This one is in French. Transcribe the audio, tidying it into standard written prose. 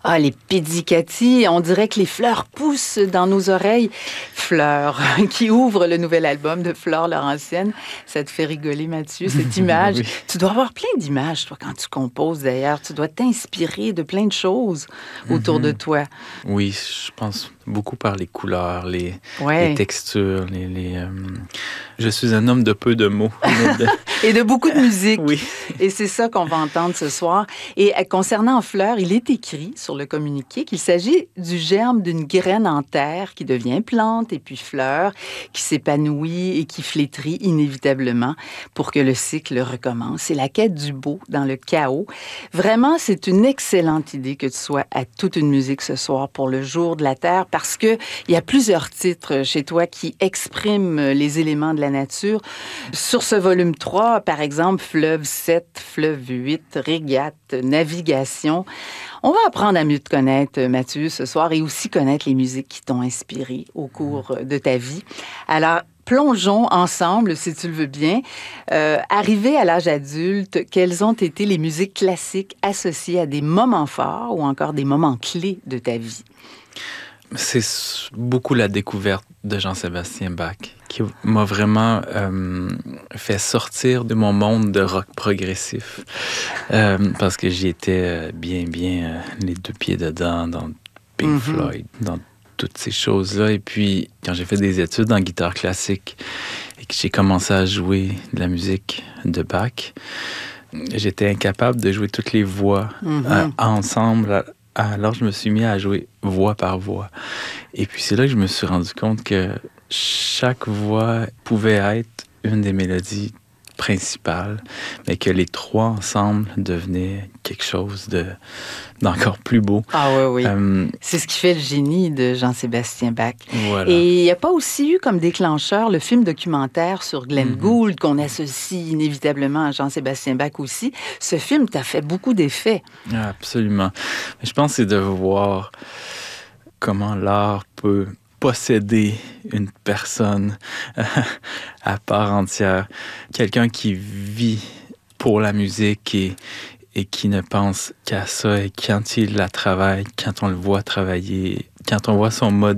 Ah, les Pizzicatis, on dirait que les fleurs poussent dans nos oreilles. Fleurs, qui ouvre le nouvel album de Flore Laurentienne. Ça te fait rigoler, Mathieu, cette image. Oui. Tu dois avoir plein d'images, toi, quand tu composes, d'ailleurs. Tu dois t'inspirer de plein de choses autour de toi. Oui, je pense beaucoup par les couleurs, les Ouais. textures, Je suis un homme de peu de mots. Et de beaucoup de musique. Oui. Et c'est ça qu'on va entendre ce soir. Et concernant Fleur, il est écrit sur le communiqué qu'il s'agit du germe d'une graine en terre qui devient plante et puis fleur, qui s'épanouit et qui flétrit inévitablement pour que le cycle recommence. C'est la quête du beau dans le chaos. Vraiment, c'est une excellente idée que tu sois à toute une musique ce soir pour le jour de la Terre parce que il y a plusieurs titres chez toi qui expriment les éléments de la nature. Sur ce volume 3, par exemple, Fleuve 7, Fleuve 8, Régate, Navigation. On va apprendre à mieux te connaître, Mathieu, ce soir et aussi connaître les musiques qui t'ont inspiré au cours de ta vie. Alors, plongeons ensemble, si tu le veux bien. Arrivé à l'âge adulte, quelles ont été les musiques classiques associées à des moments forts ou encore des moments clés de ta vie? C'est beaucoup la découverte de Jean-Sébastien Bach qui m'a vraiment fait sortir de mon monde de rock progressif. Parce que j'y étais bien les deux pieds dedans dans Pink Floyd, dans toutes ces choses-là. Et puis, quand j'ai fait des études en guitare classique et que j'ai commencé à jouer de la musique de Bach, j'étais incapable de jouer toutes les voix ensemble. Alors, je me suis mis à jouer voix par voix. Et puis, c'est là que je me suis rendu compte que chaque voix pouvait être une des mélodies principales, mais que les trois ensemble devenaient quelque chose d'encore plus beau. Ah oui. C'est ce qui fait le génie de Jean-Sébastien Bach. Voilà. Et il n'y a pas aussi eu comme déclencheur le film documentaire sur Glenn Gould, qu'on associe inévitablement à Jean-Sébastien Bach aussi. Ce film t'a fait beaucoup d'effets. Absolument. Je pense que c'est de voir comment l'art peut posséder une personne à part entière. Quelqu'un qui vit pour la musique et qui ne pense qu'à ça. Et quand il la travaille, quand on le voit travailler, quand on voit son mode